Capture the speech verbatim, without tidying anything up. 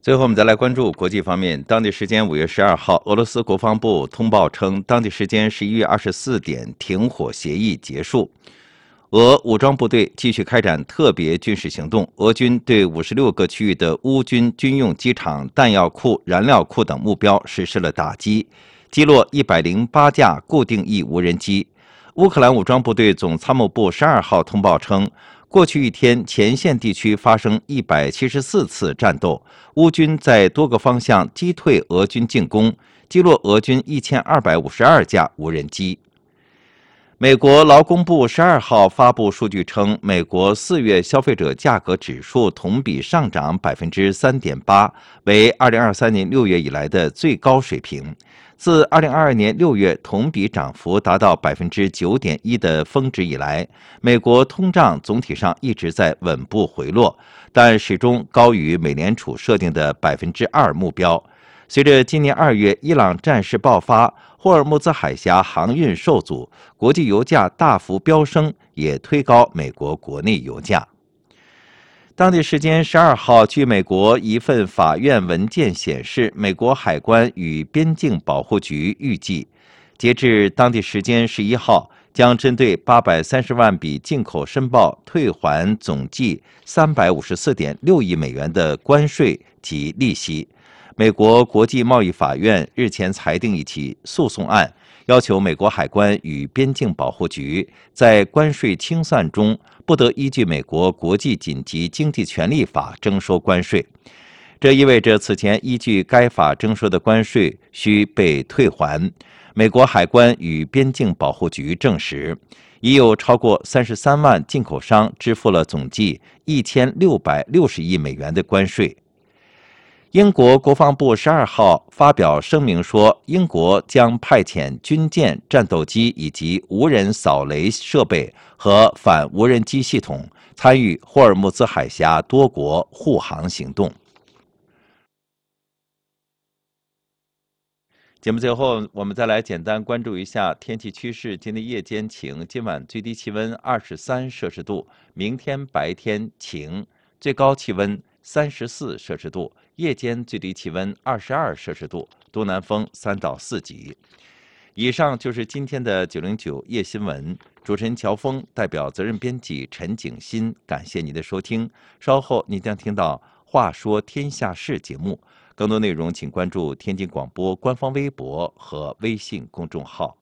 最后，我们再来关注国际方面。当地时间五月十二号，俄罗斯国防部通报称，当地时间十一月二十四点，停火协议结束。俄武装部队继续开展特别军事行动，俄军对五十六个区域的乌军军用机场、弹药库、燃料库等目标实施了打击，击落一百零八架固定翼无人机。乌克兰武装部队总参谋部十二号通报称，过去一天，前线地区发生一百七十四次战斗，乌军在多个方向击退俄军进攻，击落俄军一千二百五十二架无人机。美国劳工部十二号发布数据称，美国四月消费者价格指数同比上涨百分之三点八，为二零二三年六月以来的最高水平。自二零二二年六月同比涨幅达到百分之九点一的峰值以来，美国通胀总体上一直在稳步回落，但始终高于美联储设定的百分之二目标。随着今年二月伊朗战事爆发，霍尔木兹海峡航运受阻，国际油价大幅飙升，也推高美国国内油价。当地时间十二号，据美国一份法院文件显示，美国海关与边境保护局预计，截至当地时间十一号，将针对八百三十万笔进口申报退还总计三百五十四点六亿美元的关税及利息。美国国际贸易法院日前裁定一起诉讼案，要求美国海关与边境保护局在关税清算中不得依据美国国际紧急经济权利法征收关税。这意味着此前依据该法征收的关税需被退还。美国海关与边境保护局证实，已有超过三十三万进口商支付了总计一千六百六十亿美元的关税。英国国防部十二号发表声明说，英国将派遣军舰、战斗机以及无人扫雷设备和反无人机系统参与霍尔木兹海峡多国护航行动。节目最后，我们再来简单关注一下天气趋势。今天夜间晴，今晚最低气温二十三摄氏度，明天白天晴，最高气温三十四摄氏度，夜间最低气温二十二摄氏度，东南风三到四级。以上就是今天的九零九夜新闻，主持人乔峰代表责任编辑陈景新，感谢您的收听。稍后您将听到《话说天下事》节目，更多内容请关注天津广播官方微博和微信公众号。